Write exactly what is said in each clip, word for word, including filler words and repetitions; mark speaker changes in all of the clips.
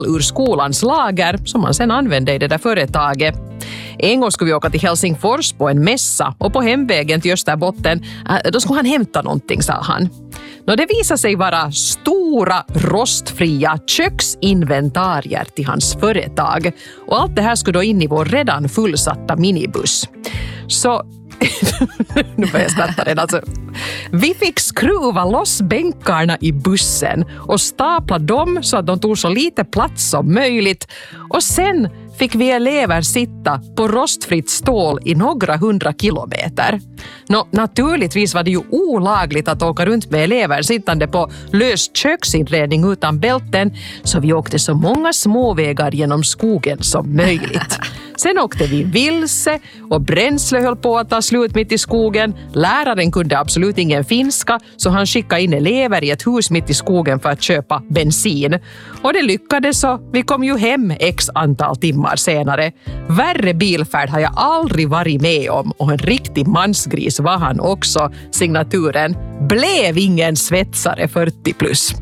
Speaker 1: ur skolans lager som man sen använde i det där företaget. En gång skulle vi åka till Helsingfors på en mässa och på hemvägen till Österbotten då skulle han hämta någonting, sa han. Nå, det visade sig vara stora rostfria köksinventarier till hans företag och allt det här skulle då in i vår redan fullsatta minibuss. Så nu börjar jag skratta redan. Alltså, vi fick skruva loss bänkarna i bussen och stapla dem så att de tog så lite plats som möjligt. Och sen fick vi elever sitta på rostfritt stål i några hundra kilometer. Nå, naturligtvis var det ju olagligt att åka runt med elever sittande på löst köksinredning utan bälten, så vi åkte så många småvägar genom skogen som möjligt. Sen åkte vi vilse och bränsle höll på att ta slut mitt i skogen. Läraren kunde absolut ingen finska så han skickade in elever i ett hus mitt i skogen för att köpa bensin. Och det lyckades så vi kom ju hem x antal timmar senare. Värre bilfärd har jag aldrig varit med om och en riktig mansgris var han också. Signaturen blev ingen svetsare fyrtio plus.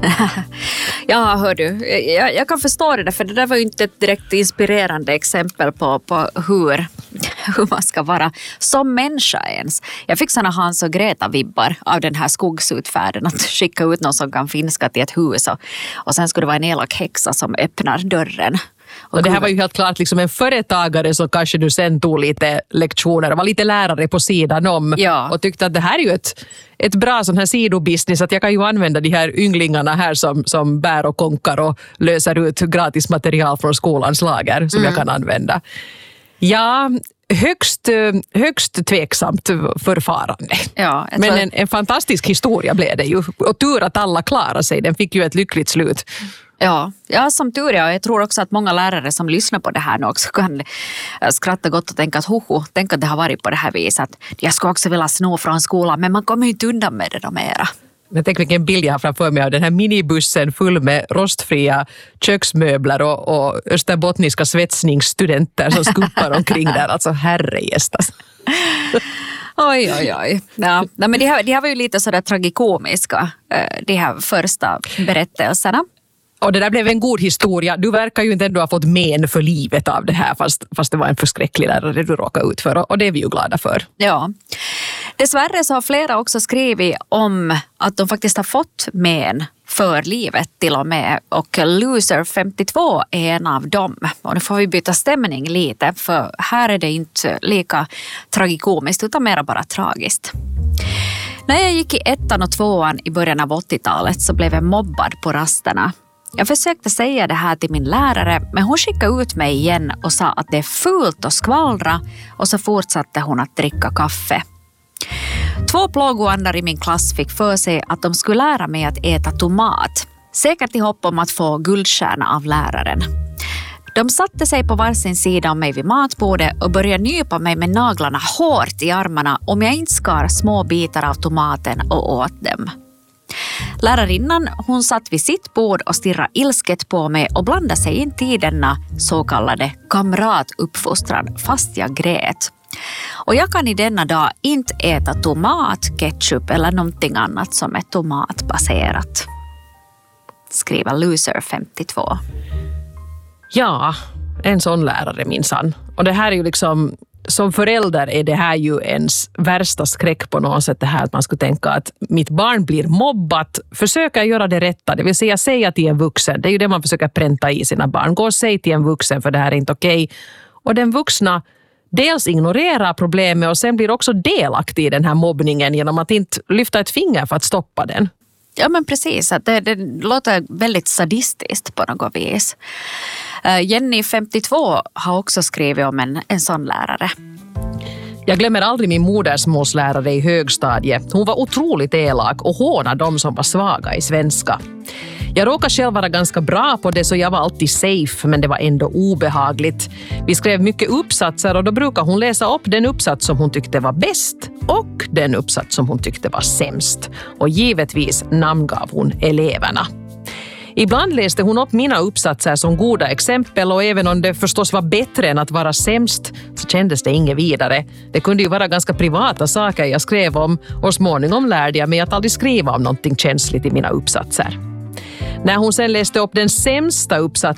Speaker 2: Ja, hör du. Jag, jag kan förstå det där, för det där var ju inte ett direkt inspirerande exempel på, på hur, hur man ska vara som människa ens. Jag fick såna Hans och Greta-vibbar av den här skogsutfärden, att skicka ut någon som kan finska till ett hus och, och sen skulle det vara en elak häxa som öppnar dörren.
Speaker 1: Och, och det här var ju helt klart liksom en företagare som kanske du sen tog lite lektioner och var lite lärare på sidan om,
Speaker 2: ja.
Speaker 1: Och tyckte att det här är ju ett, ett bra sån här sidobusiness, att jag kan ju använda de här ynglingarna här som, som bär och konkar och löser ut gratis material från skolans lager som mm. jag kan använda. Ja, högst, högst tveksamt förfarande.
Speaker 2: Ja,
Speaker 1: men en, en fantastisk historia blev det ju. Och tur att alla klarade sig, den fick ju ett lyckligt slut.
Speaker 2: Ja, ja, som tur är. Jag tror också att många lärare som lyssnar på det här nu också kan skratta gott och tänka att hoho, tänk att det har varit på det här viset. Jag skulle också vilja sno från skolan, men man kommer ju inte undan med det då mera.
Speaker 1: Men tänk vilken bild jag har framför mig av den här minibussen full med rostfria köksmöbler och, och österbottniska svetsningsstudenter som skuppar omkring där. Alltså herrejästas.
Speaker 2: Oj, oj, oj. Ja, men det här, det här var ju lite sådär tragikomiska, de här första berättelserna.
Speaker 1: Och det där blev en god historia. Du verkar ju inte ändå ha fått men för livet av det här, fast, fast det var en förskräcklig lärare du råkade ut för. Och det är vi ju glada för.
Speaker 2: Ja. Dessvärre så har flera också skrivit om att de faktiskt har fått men för livet till och med. Och Loser femtiotvå är en av dem. Och nu får vi byta stämning lite, för här är det inte lika tragikomiskt utan mer bara tragiskt. När jag gick i ettan och tvåan i början av åttiotalet så blev jag mobbad på rasterna. Jag försökte säga det här till min lärare, men hon skickade ut mig igen och sa att det är fult att skvallra, och så fortsatte hon att dricka kaffe. Två plågoandar i min klass fick för sig att de skulle lära mig att äta tomat, säkert i hopp om att få guldstjärna av läraren. De satte sig på varsin sida om mig vid matbordet och började nypa mig med naglarna hårt i armarna om jag inte skar små bitar av tomaten och åt dem. Lärarinnan, hon satt vid sitt bord och stirrade ilsket på mig och blandade sig in i denna så kallade kamratuppfostran fast jag grät. Och jag kan i denna dag inte äta tomat, ketchup eller någonting annat som är tomatbaserat. Skriver Loser femtiotvå.
Speaker 1: Ja, en sån lärare minsann. Och det här är ju liksom, som förälder är det här ju ens värsta skräck på något sätt, det här att man skulle tänka att mitt barn blir mobbat, försöka göra det rätta, det vill säga säga till en vuxen, det är ju det man försöker pränta i sina barn, gå och säg till en vuxen för det här är inte okej. Och den vuxna dels ignorerar problemet och sen blir också delaktig i den här mobbningen genom att inte lyfta ett finger för att stoppa den.
Speaker 2: Ja, men precis, att det, det låter väldigt sadistiskt på något vis. Jenny femtiotvå har också skrivit om en, en sån lärare.
Speaker 1: Jag glömmer aldrig min modersmålslärare i högstadiet. Hon var otroligt elak och hånade de som var svaga i svenska. Jag råkade själv vara ganska bra på det så jag var alltid safe, men det var ändå obehagligt. Vi skrev mycket uppsatser och då brukade hon läsa upp den uppsats som hon tyckte var bäst och den uppsats som hon tyckte var sämst. Och givetvis namngav hon eleverna. Ibland läste hon upp mina uppsatser som goda exempel och även om det förstås var bättre än att vara sämst så kändes det inget vidare. Det kunde ju vara ganska privata saker jag skrev om och småningom lärde jag mig att aldrig skriva om någonting känsligt i mina uppsatser. När hon sen läste upp den sämsta uppsatsen